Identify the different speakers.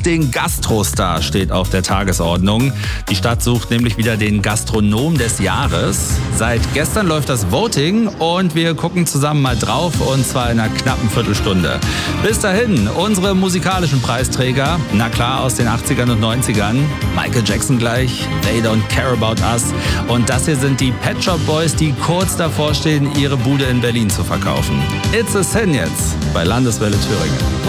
Speaker 1: den Gastrostar steht auf der Tagesordnung. Die Stadt sucht nämlich wieder den Gastronom des Jahres. Seit gestern läuft das Voting und wir gucken zusammen mal drauf, und zwar in einer knappen Viertelstunde. Bis dahin, unsere musikalischen Preisträger, na klar aus den 80ern und 90ern. Michael Jackson gleich, They Don't Care About Us. Und das hier sind die Pet Shop Boys, die kurz davor stehen, ihre Bude in Berlin zu verkaufen. It's a Sin jetzt bei Landeswelle Thüringen.